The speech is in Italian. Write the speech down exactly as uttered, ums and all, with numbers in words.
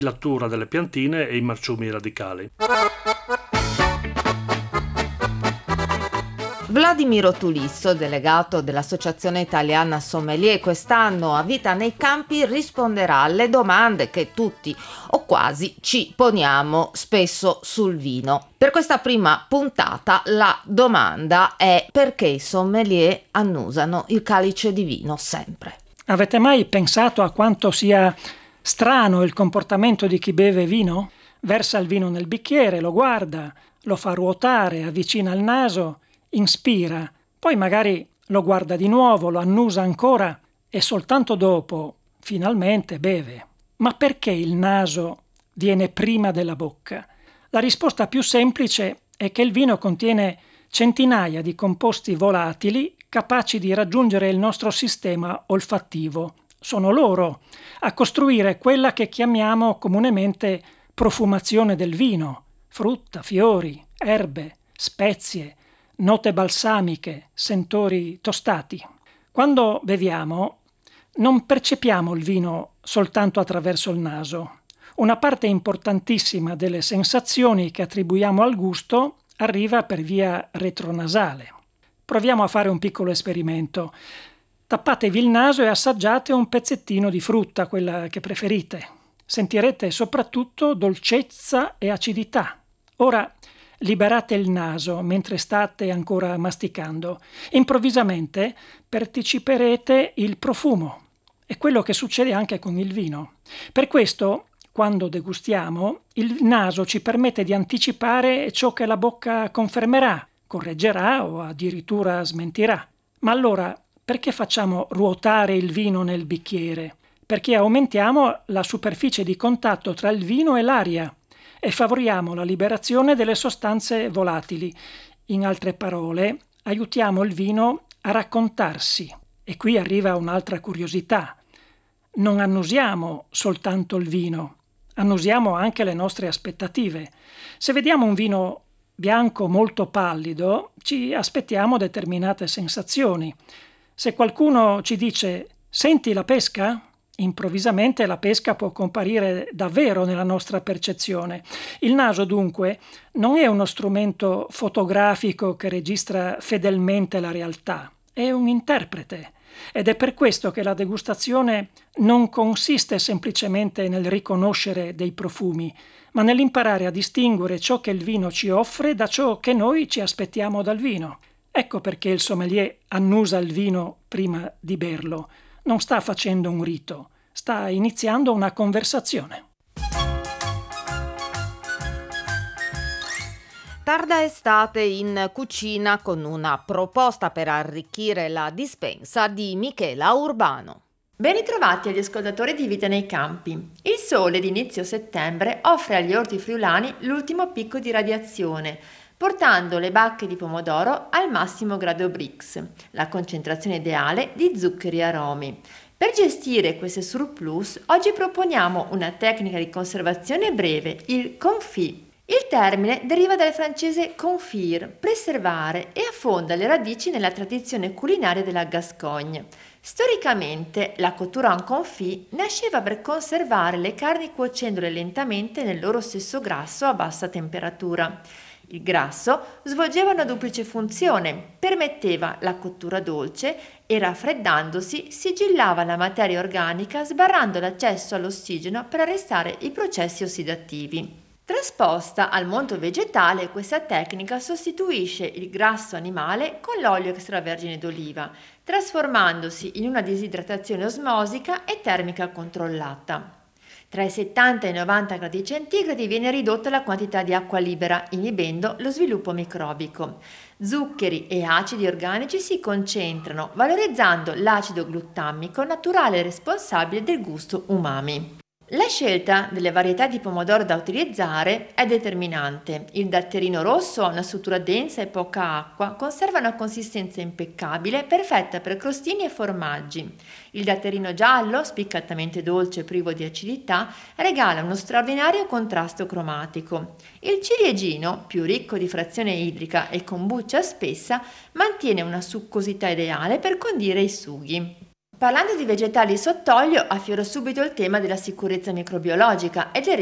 lattura delle piantine e i marciumi radicali. Vladimiro Tulisso, delegato dell'Associazione Italiana Sommelier, quest'anno a Vita nei Campi risponderà alle domande che tutti o quasi ci poniamo spesso sul vino. Per questa prima puntata la domanda è: perché i sommelier annusano il calice di vino sempre? Avete mai pensato a quanto sia strano il comportamento di chi beve vino? Versa il vino nel bicchiere, lo guarda, lo fa ruotare, avvicina il naso, inspira, poi magari lo guarda di nuovo, lo annusa ancora e soltanto dopo, finalmente, beve. Ma perché il naso viene prima della bocca? La risposta più semplice è che il vino contiene centinaia di composti volatili capaci di raggiungere il nostro sistema olfattivo. Sono loro a costruire quella che chiamiamo comunemente profumazione del vino: frutta, fiori, erbe, spezie, note balsamiche, sentori tostati. Quando beviamo non percepiamo il vino soltanto attraverso il naso. Una parte importantissima delle sensazioni che attribuiamo al gusto arriva per via retronasale. Proviamo a fare un piccolo esperimento. Tappatevi il naso e assaggiate un pezzettino di frutta, quella che preferite. Sentirete soprattutto dolcezza e acidità. Ora liberate il naso mentre state ancora masticando. Improvvisamente parteciperete il profumo. È quello che succede anche con il vino. Per questo, quando degustiamo, il naso ci permette di anticipare ciò che la bocca confermerà, correggerà o addirittura smentirà. Ma allora, perché facciamo ruotare il vino nel bicchiere? Perché aumentiamo la superficie di contatto tra il vino e l'aria e favoriamo la liberazione delle sostanze volatili. In altre parole, aiutiamo il vino a raccontarsi. E qui arriva un'altra curiosità. Non annusiamo soltanto il vino, annusiamo anche le nostre aspettative. Se vediamo un vino bianco molto pallido, ci aspettiamo determinate sensazioni. Se qualcuno ci dice «senti la pesca?», improvvisamente la pesca può comparire davvero nella nostra percezione. Il naso, dunque, non è uno strumento fotografico che registra fedelmente la realtà, è un interprete. Ed è per questo che la degustazione non consiste semplicemente nel riconoscere dei profumi, ma nell'imparare a distinguere ciò che il vino ci offre da ciò che noi ci aspettiamo dal vino. Ecco perché il sommelier annusa il vino prima di berlo. Non sta facendo un rito, sta iniziando una conversazione. Tarda estate in cucina con una proposta per arricchire la dispensa di Michela Urbano. Ben ritrovati agli ascoltatori di Vita nei Campi. Il sole di inizio settembre offre agli orti friulani l'ultimo picco di radiazione, portando le bacche di pomodoro al massimo grado Brix, la concentrazione ideale di zuccheri e aromi. Per gestire queste surplus, oggi proponiamo una tecnica di conservazione breve, il confit. Il termine deriva dal francese confire, preservare, e affonda le radici nella tradizione culinaria della Gascogne. Storicamente, la cottura en confit nasceva per conservare le carni cuocendole lentamente nel loro stesso grasso a bassa temperatura. Il grasso svolgeva una duplice funzione: permetteva la cottura dolce e, raffreddandosi, sigillava la materia organica sbarrando l'accesso all'ossigeno per arrestare i processi ossidativi. Trasposta al mondo vegetale, questa tecnica sostituisce il grasso animale con l'olio extravergine d'oliva, trasformandosi in una disidratazione osmosica e termica controllata. Tra i settanta e i novanta gradi centigradi viene ridotta la quantità di acqua libera, inibendo lo sviluppo microbico. Zuccheri e acidi organici si concentrano, valorizzando l'acido gluttamico naturale responsabile del gusto umami. La scelta delle varietà di pomodoro da utilizzare è determinante. Il datterino rosso ha una struttura densa e poca acqua, conserva una consistenza impeccabile, perfetta per crostini e formaggi. Il datterino giallo, spiccatamente dolce e privo di acidità, regala uno straordinario contrasto cromatico. Il ciliegino, più ricco di frazione idrica e con buccia spessa, mantiene una succosità ideale per condire i sughi. Parlando di vegetali sott'olio, affiora subito il tema della sicurezza microbiologica ed è